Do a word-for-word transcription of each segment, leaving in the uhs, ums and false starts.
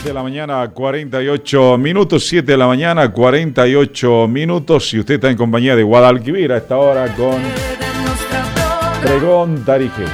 de la mañana, cuarenta y ocho minutos. siete de la mañana, cuarenta y ocho minutos. Si usted está en compañía de Guadalquivir a esta hora con Pregón Tarijeño.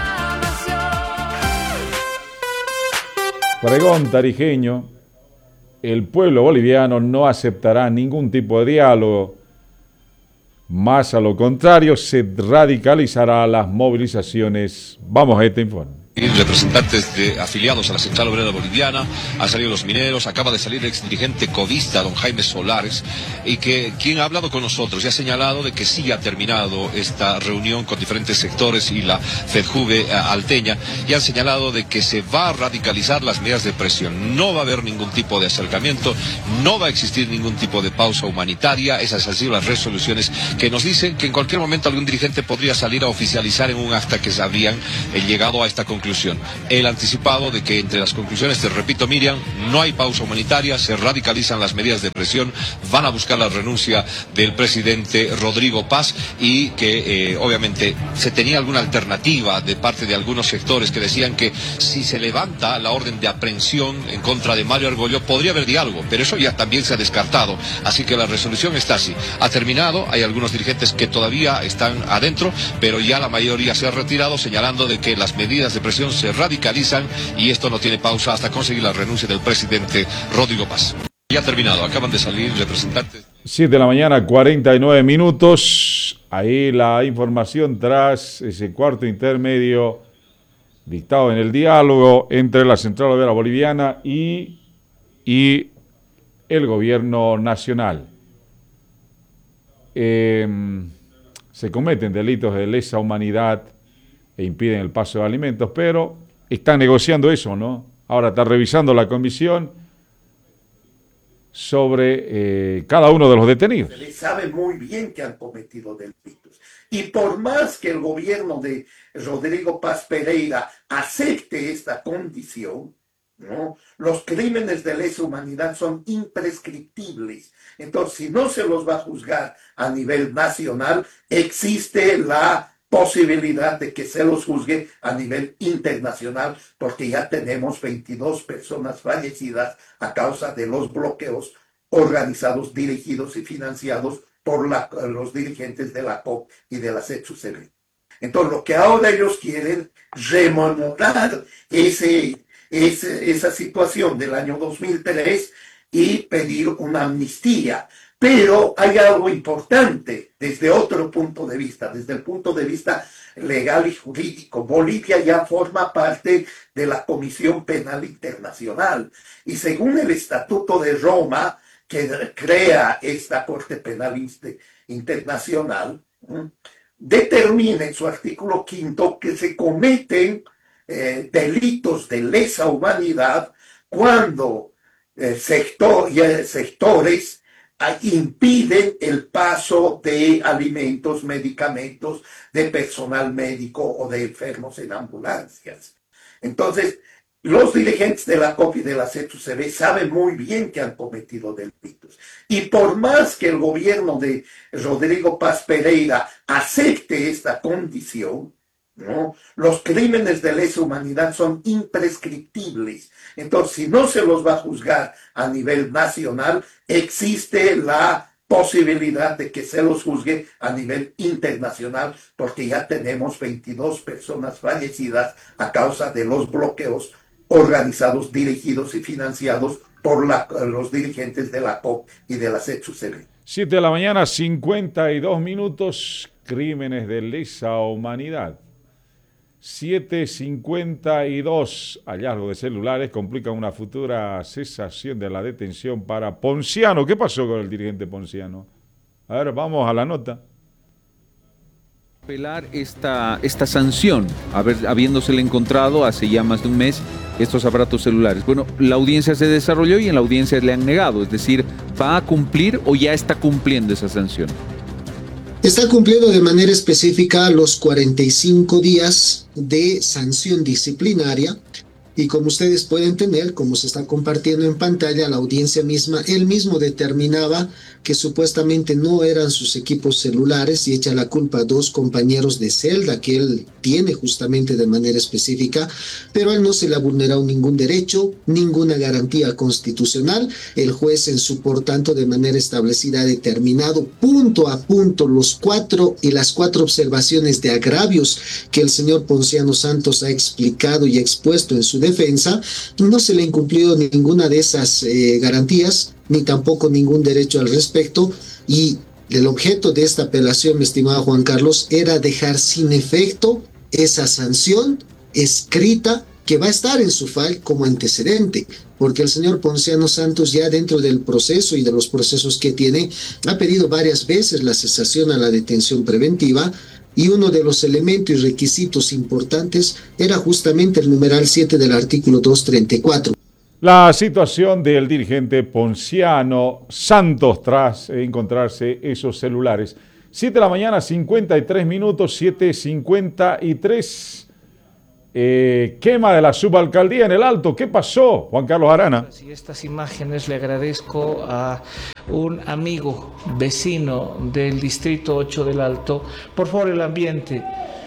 Pregón Tarijeño. El pueblo boliviano no aceptará ningún tipo de diálogo. Más a lo contrario, se radicalizará las movilizaciones. Vamos a este informe. Representantes de afiliados a la Central Obrera Boliviana, han salido los mineros, acaba de salir el ex dirigente covista, don Jaime Solares, y que quien ha hablado con nosotros y ha señalado de que sí ha terminado esta reunión con diferentes sectores y la FEDJUVE alteña, y han señalado de que se va a radicalizar las medidas de presión. No va a haber ningún tipo de acercamiento, no va a existir ningún tipo de pausa humanitaria. Esas han sido las resoluciones que nos dicen que en cualquier momento algún dirigente podría salir a oficializar en un acta que se habrían eh, llegado a esta conclusión. El anticipado de que entre las conclusiones, te repito, Miriam, no hay pausa humanitaria, se radicalizan las medidas de presión, van a buscar la renuncia del presidente Rodrigo Paz y que eh, obviamente se tenía alguna alternativa de parte de algunos sectores que decían que si se levanta la orden de aprehensión en contra de Mario Argollo podría haber diálogo, pero eso ya también se ha descartado, así que la resolución está así, ha terminado, hay algunos dirigentes que todavía están adentro, pero ya la mayoría se ha retirado señalando de que las medidas de presión se radicalizan y esto no tiene pausa hasta conseguir la renuncia del presidente Rodrigo Paz. Ya ha terminado, acaban de salir representantes. siete de la mañana, cuarenta y nueve minutos. Ahí la información tras ese cuarto intermedio dictado en el diálogo entre la Central Obrera Boliviana y, y el gobierno nacional. Eh, se cometen delitos de lesa humanidad e impiden el paso de alimentos, pero están negociando eso, ¿no? Ahora está revisando la comisión sobre eh, cada uno de los detenidos. Se les sabe muy bien que han cometido delitos. Y por más que el gobierno de Rodrigo Paz Pereira acepte esta condición, ¿no? Los crímenes de lesa humanidad son imprescriptibles. Entonces, si no se los va a juzgar a nivel nacional, existe la posibilidad de que se los juzgue a nivel internacional, porque ya tenemos veintidós personas fallecidas a causa de los bloqueos organizados, dirigidos y financiados por la, los dirigentes de la C O P y de la C E T U C B. Entonces, lo que ahora ellos quieren remontar ese, ese, esa situación del año dos mil tres y pedir una amnistía. Pero hay algo importante desde otro punto de vista, desde el punto de vista legal y jurídico. Bolivia ya forma parte de la Comisión Penal Internacional y según el Estatuto de Roma, que crea esta Corte Penal Internacional, determina en su artículo quinto que se cometen eh, delitos de lesa humanidad cuando eh, sector, eh, sectores impiden el paso de alimentos, medicamentos, de personal médico o de enfermos en ambulancias. Entonces, los dirigentes de la C O P y de la C E T U C B saben muy bien que han cometido delitos. Y por más que el gobierno de Rodrigo Paz Pereira acepte esta condición, ¿no? Los crímenes de lesa humanidad son imprescriptibles. Entonces, si no se los va a juzgar a nivel nacional, existe la posibilidad de que se los juzgue a nivel internacional, porque ya tenemos veintidós personas fallecidas a causa de los bloqueos organizados, dirigidos y financiados por la, los dirigentes de la C O P y de la C E T U C B. siete de la mañana, cincuenta y dos minutos, crímenes de lesa humanidad. siete cincuenta y dos, hallazgo de celulares complican una futura cesación de la detención para Ponciano. ¿Qué pasó con el dirigente Ponciano? A ver, vamos a la nota. Apelar esta, esta sanción, haber, habiéndosele encontrado hace ya más de un mes estos aparatos celulares. Bueno, la audiencia se desarrolló y en la audiencia le han negado, es decir, ¿va a cumplir o ya está cumpliendo esa sanción? Está cumpliendo de manera específica los cuarenta y cinco días de sanción disciplinaria Y como ustedes pueden tener, como se está compartiendo en pantalla, la audiencia misma, él mismo determinaba que supuestamente no eran sus equipos celulares y echa la culpa a dos compañeros de celda que él tiene justamente de manera específica, pero a él no se le ha vulnerado ningún derecho, ninguna garantía constitucional. El juez en su por tanto de manera establecida ha determinado punto a punto los cuatro y las cuatro observaciones de agravios que el señor Ponciano Santos ha explicado y expuesto en su defensa. No se le ha incumplido ninguna de esas eh, garantías, ni tampoco ningún derecho al respecto, y el objeto de esta apelación, mi estimado Juan Carlos, era dejar sin efecto esa sanción escrita que va a estar en su file como antecedente, porque el señor Ponciano Santos ya dentro del proceso y de los procesos que tiene, ha pedido varias veces la cesación a la detención preventiva, y uno de los elementos y requisitos importantes era justamente el numeral siete del artículo doscientos treinta y cuatro. La situación del dirigente Ponciano Santos tras encontrarse esos celulares. siete de la mañana, cincuenta y tres minutos, siete cincuenta y tres. Eh, quema de la subalcaldía en el Alto. ¿Qué pasó, Juan Carlos Arana? Y estas imágenes le agradezco a un amigo vecino del distrito ocho del Alto. Por favor, el ambiente.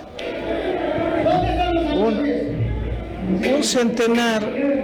Un, un centenar.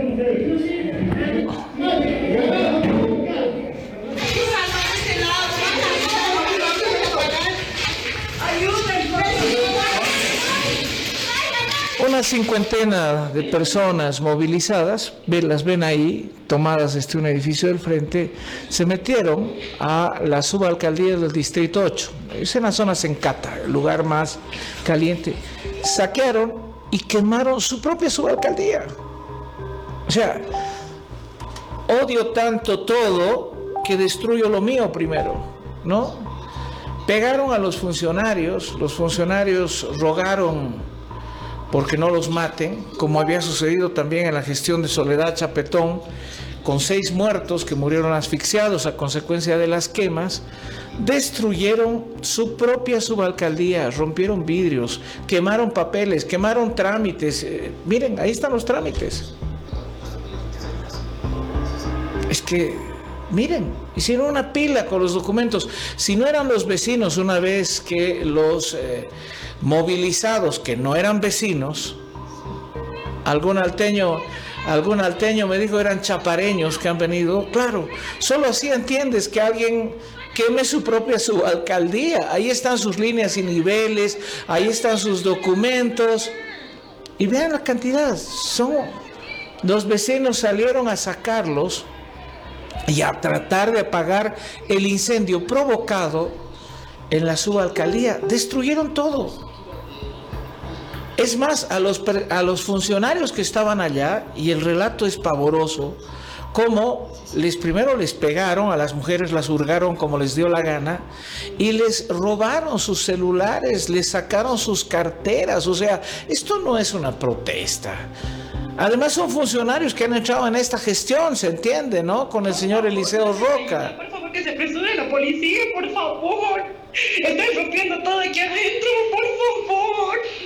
Una cincuentena de personas movilizadas, las ven ahí, tomadas desde un edificio del frente, se metieron a la subalcaldía del distrito ocho. Es en la zona Sencata, el lugar más caliente. Saquearon y quemaron su propia subalcaldía. O sea, odio tanto todo que destruyo lo mío primero, ¿no? Pegaron a los funcionarios, los funcionarios rogaron porque no los maten, como había sucedido también en la gestión de Soledad Chapetón, con seis muertos que murieron asfixiados a consecuencia de las quemas. Destruyeron su propia subalcaldía, rompieron vidrios, quemaron papeles, quemaron trámites. Eh, miren, ahí están los trámites. Es que, miren, hicieron una pila con los documentos. Si no eran los vecinos, una vez que los eh, movilizados, que no eran vecinos, algún alteño, algún alteño me dijo eran chapareños que han venido, claro, solo así entiendes que alguien queme su propia subalcaldía. Ahí están sus líneas y niveles, ahí están sus documentos, y vean la cantidad. Son, los vecinos salieron a sacarlos y a tratar de apagar el incendio provocado en la subalcaldía. Destruyeron todo. Es más, a los, a los funcionarios que estaban allá, y el relato es pavoroso, como les primero les pegaron, a las mujeres las hurgaron como les dio la gana, y les robaron sus celulares, les sacaron sus carteras. O sea, esto no es una protesta. Además son funcionarios que han echado en esta gestión, se entiende, ¿no? Con el señor Eliseo Roca. Por favor, que se apresure la policía, por favor. Estoy rompiendo todo aquí adentro, por favor.